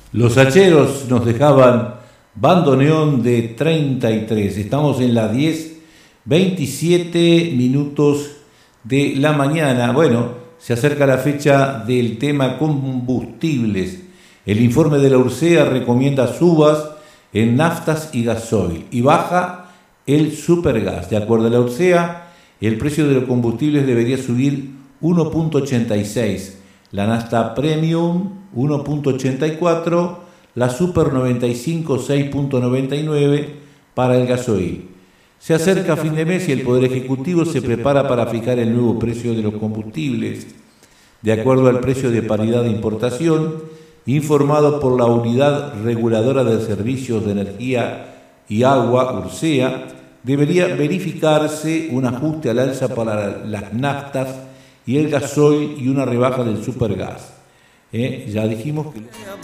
Los hacheros nos dejaban bandoneón de 33. Estamos en las 10:27 de la mañana. Bueno, se acerca la fecha del tema combustibles. El informe de la URSEA recomienda subas en naftas y gasoil y baja el supergas. De acuerdo a la URSEA, el precio de los combustibles debería subir 1.86, la nafta premium 1.84, la super 95 6.99 para el gasoil. Se acerca fin de mes y el Poder Ejecutivo se prepara para fijar el nuevo precio de los combustibles, de acuerdo al precio de paridad de importación, informado por la Unidad Reguladora de Servicios de Energía y Agua, URSEA. Debería verificarse un ajuste al alza para las naftas y el gasoil y una rebaja del supergas. Ya dijimos que